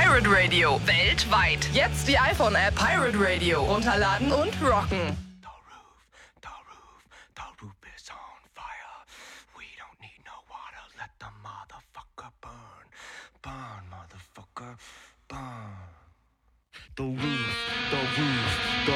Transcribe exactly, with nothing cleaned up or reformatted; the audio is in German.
Pirate Radio. Weltweit. Jetzt die iPhone-App Pirate Radio. Runterladen und rocken. The roof, the roof, the roof is on fire. We don't need no water. Let the motherfucker burn. Burn, motherfucker, burn. The roof, the roof.